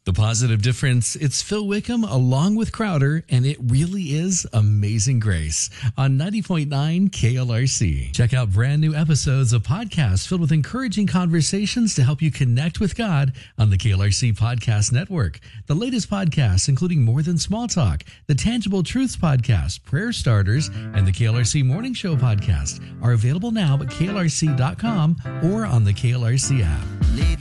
The Positive Difference. It's Phil Wickham along with Crowder, and it really is Amazing Grace on 90.9 KLRC. Check out brand new episodes of podcasts filled with encouraging conversations to help you connect with God on the KLRC Podcast Network. The latest podcasts, including More Than Small Talk, the Tangible Truths Podcast, Prayer Starters, and the KLRC Morning Show Podcast, are available now at klrc.com or on the KLRC app.